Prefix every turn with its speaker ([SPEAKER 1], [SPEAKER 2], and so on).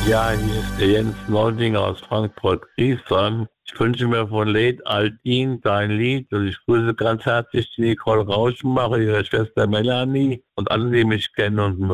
[SPEAKER 1] Ja, hier ist der Jens Nording aus Frankfurt-Griesheim. Ich wünsche mir von Led Altin dein Lied und ich grüße ganz herzlich die Nicole Rauschenmacher, ihre Schwester Melanie und alle, die mich kennen und mögen.